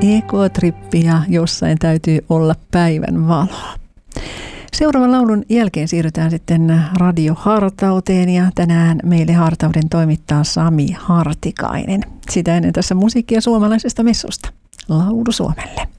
ekotrippi ja jossain täytyy olla päivän valoa. Seuraavan laulun jälkeen siirrytään sitten radiohartauteen ja tänään meille hartauden toimittaa Sami Hartikainen. Sitä ennen tässä musiikkia suomalaisesta messusta. Laulu Suomelle.